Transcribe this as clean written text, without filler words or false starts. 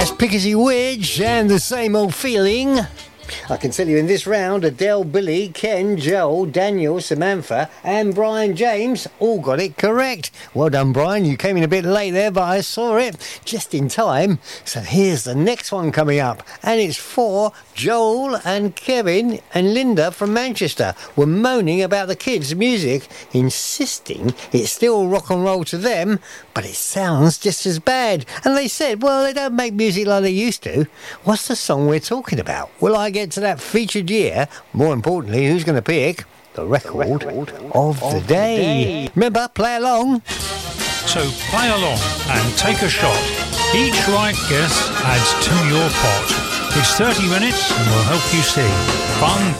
Pickety Widge and the same old feeling. I can tell you in this round, Adele, Billy, Ken, Joel, Daniel, Samantha and Brian James all got it correct. Well done, Brian. You came in a bit late there, but I saw it just in time. So here's the next one coming up. And it's for Joel and Kevin and Linda from Manchester were moaning about the kids' music, insisting it's still rock and roll to them, but it sounds just as bad. And they said, well, they don't make music like they used to. What's the song we're talking about? Will I get to that featured year? More importantly, who's going to pick the record of the day? Remember, play along. So play along and take a shot. Each right guess adds to your pot. It's 30 minutes and will help you see. Fun,